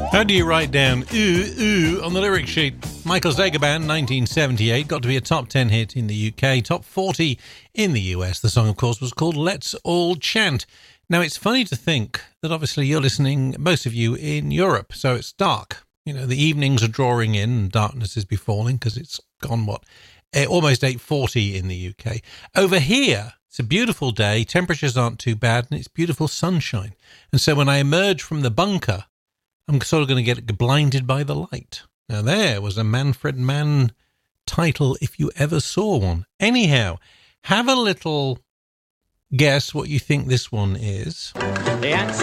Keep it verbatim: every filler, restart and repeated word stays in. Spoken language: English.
How do you write down ooh, ooh on the lyric sheet? Michael Zager Band, nineteen seventy-eight, got to be a top ten hit in the U K, top forty in the U S. The song, of course, was called Let's All Chant. Now, it's funny to think that obviously you're listening, most of you, in Europe, so it's dark. You know, the evenings are drawing in and darkness is befalling because it's gone, what, almost eight forty in the U K. Over here, it's a beautiful day, temperatures aren't too bad, and it's beautiful sunshine. And so when I emerge from the bunker, I'm sort of going to get blinded by the light. Now, there was a Manfred Mann title, if you ever saw one. Anyhow, have a little guess what you think this one is. The answer